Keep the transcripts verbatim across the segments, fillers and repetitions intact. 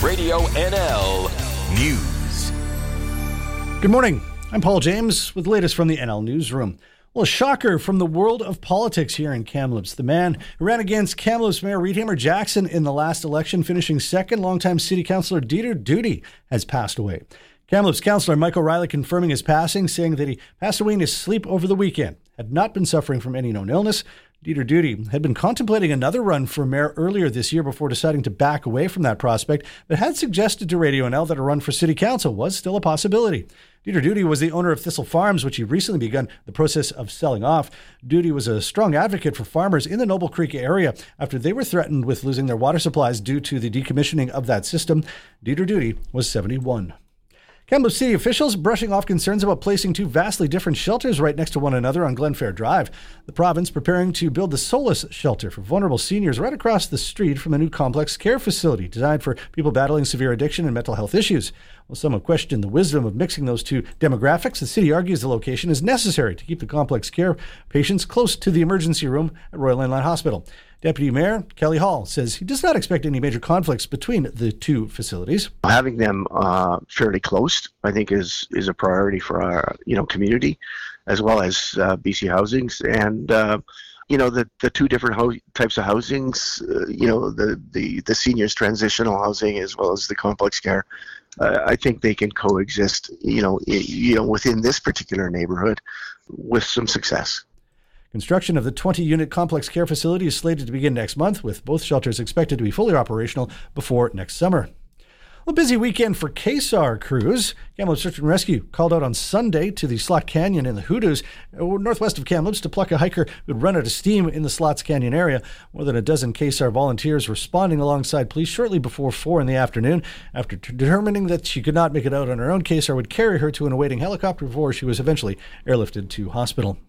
Radio N L News. Good morning. I'm Paul James with the latest from the N L Newsroom. Well, a shocker from the world of politics here in Kamloops. The man who ran against Kamloops Mayor Reedhammer Jackson in the last election, finishing second, longtime city councillor Dieter Doody has passed away. Kamloops councillor Michael Riley confirming his passing, saying that he passed away in his sleep over the weekend, had not been suffering from any known illness. Dieter Doody had been contemplating another run for mayor earlier this year before deciding to back away from that prospect, but had suggested to Radio N L that a run for city council was still a possibility. Dieter Doody was the owner of Thistle Farms, which he recently begun the process of selling off. Doody was a strong advocate for farmers in the Noble Creek area after they were threatened with losing their water supplies due to the decommissioning of that system. Dieter Doody was seventy-one. Kamloops City officials brushing off concerns about placing two vastly different shelters right next to one another on Glenfair Drive. The province preparing to build the Solace shelter for vulnerable seniors right across the street from a new complex care facility designed for people battling severe addiction and mental health issues. Well, some have questioned the wisdom of mixing those two demographics. The city argues the location is necessary to keep the complex care patients close to the emergency room at Royal Inland Hospital. Deputy Mayor Kelly Hall says he does not expect any major conflicts between the two facilities. Having them uh, fairly close, I think, is is a priority for our you know community, as well as uh, B C Housings, and uh, you know the the two different ho- types of housings. Uh, you know the, the the seniors transitional housing as well as the complex care. Uh, I think they can coexist. You know I- you know within this particular neighborhood with some success. Construction of the twenty-unit complex care facility is slated to begin next month, with both shelters expected to be fully operational before next summer. A busy weekend for K S A R crews. Kamloops Search and Rescue called out on Sunday to the Slot Canyon in the Hoodoos, northwest of Kamloops, to pluck a hiker who'd run out of steam in the Slots Canyon area. More than a dozen K S A R volunteers responding alongside police shortly before four in the afternoon. After t- determining that she could not make it out on her own, K S A R would carry her to an awaiting helicopter before she was eventually airlifted to hospital.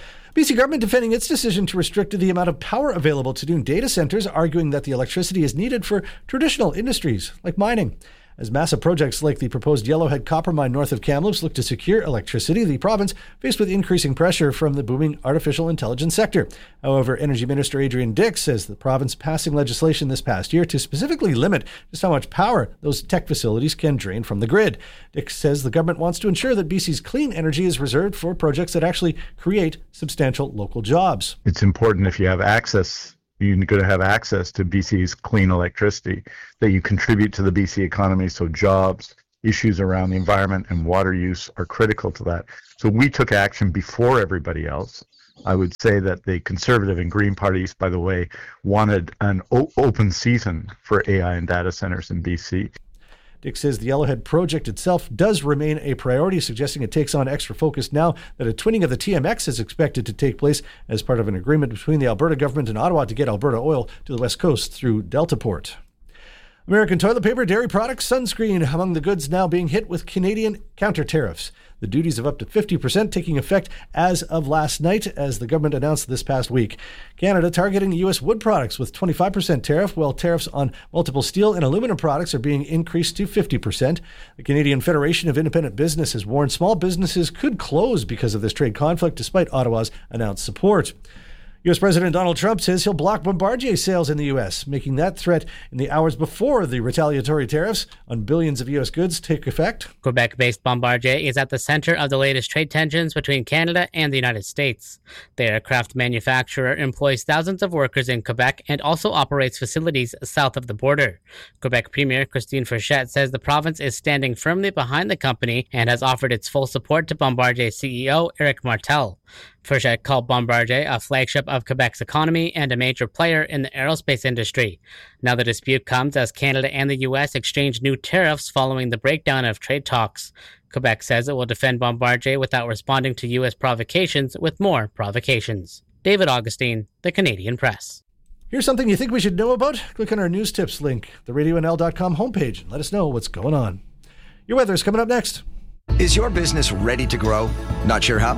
B C government defending its decision to restrict the amount of power available to new data centers, arguing that the electricity is needed for traditional industries like mining. As massive projects like the proposed Yellowhead copper mine north of Kamloops look to secure electricity, the province faced with increasing pressure from the booming artificial intelligence sector. However, Energy Minister Adrian Dix says the province passing legislation this past year to specifically limit just how much power those tech facilities can drain from the grid. Dix says the government wants to ensure that B C's clean energy is reserved for projects that actually create substantial local jobs. It's important if you have access you're going to have access to B C's clean electricity, that you contribute to the B C economy, so jobs, issues around the environment and water use are critical to that. So we took action before everybody else. I would say that the Conservative and Green parties, by the way, wanted an o- open season for A I and data centers in B C. Dick says the Yellowhead project itself does remain a priority, suggesting it takes on extra focus now that a twinning of the T M X is expected to take place as part of an agreement between the Alberta government and Ottawa to get Alberta oil to the west coast through Deltaport. American toilet paper, dairy products, sunscreen among the goods now being hit with Canadian counter tariffs. The duties of up to fifty percent taking effect as of last night, as the government announced this past week. Canada targeting U S wood products with twenty-five percent tariff, while tariffs on multiple steel and aluminum products are being increased to fifty percent. The Canadian Federation of Independent Business has warned small businesses could close because of this trade conflict, despite Ottawa's announced support. U S President Donald Trump says he'll block Bombardier sales in the U S, making that threat in the hours before the retaliatory tariffs on billions of U S goods take effect. Quebec-based Bombardier is at the center of the latest trade tensions between Canada and the United States. The aircraft manufacturer employs thousands of workers in Quebec and also operates facilities south of the border. Quebec Premier Christine Frechette says the province is standing firmly behind the company and has offered its full support to Bombardier C E O Éric Martel. Frechette called Bombardier a flagship of Quebec's economy and a major player in the aerospace industry. Now the dispute comes as Canada and the U S exchange new tariffs following the breakdown of trade talks. Quebec says it will defend Bombardier without responding to U S provocations with more provocations. David Augustine, The Canadian Press. Here's something you think we should know about? Click on our news tips link, the radio n l dot com homepage, and let us know what's going on. Your weather is coming up next. Is your business ready to grow? Not sure how?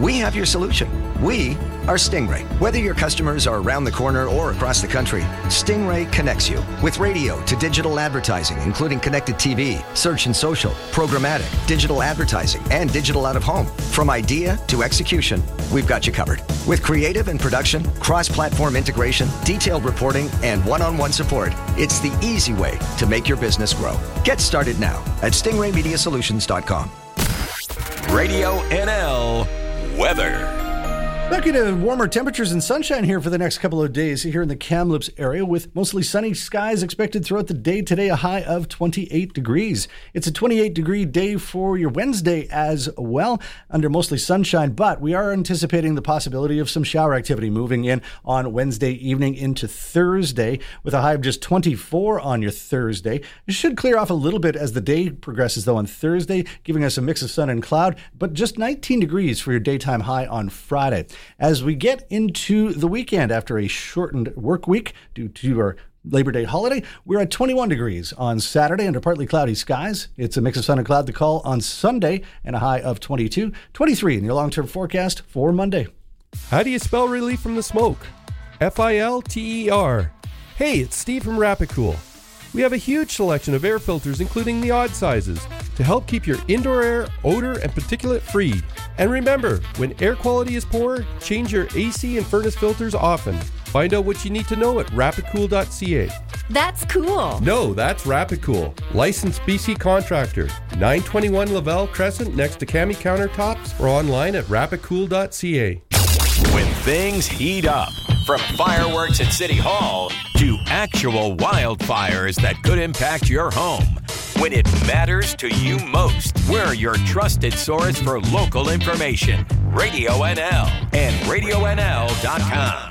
we have your solution. We are Stingray. Whether your customers are around the corner or across the country, Stingray connects you with radio to digital advertising, including connected T V, search and social, programmatic, digital advertising, and digital out of home. From idea to execution, we've got you covered. With creative and production, cross-platform integration, detailed reporting, and one-on-one support, it's the easy way to make your business grow. Get started now at stingray media solutions dot com. Radio N L weather. Back into warmer temperatures and sunshine here for the next couple of days here in the Kamloops area, with mostly sunny skies expected throughout the day today, a high of twenty-eight degrees. It's a twenty-eight degree day for your Wednesday as well, under mostly sunshine, but we are anticipating the possibility of some shower activity moving in on Wednesday evening into Thursday, with a high of just twenty-four on your Thursday. It should clear off a little bit as the day progresses, though, on Thursday, giving us a mix of sun and cloud, but just nineteen degrees for your daytime high on Friday. As we get into the weekend after a shortened work week due to our Labor Day holiday, we're at twenty-one degrees on Saturday under partly cloudy skies. It's a mix of sun and cloud to call on Sunday and a high of twenty-two, twenty-three in your long-term forecast for Monday. How do you spell relief from the smoke? F I L T E R. Hey, it's Steve from Rapicool. We have a huge selection of air filters, including the odd sizes, to help keep your indoor air odor and particulate free. And remember, when air quality is poor, change your A C and furnace filters often. Find out what you need to know at rapicool dot c a. That's cool. No, that's Rapicool. Licensed B C contractor. nine twenty-one Lavelle Crescent next to Cami Countertops, or online at rapicool dot c a. When things heat up, from fireworks at City Hall to actual wildfires that could impact your home. When it matters to you most, we're your trusted source for local information. Radio N L and radio N L dot com.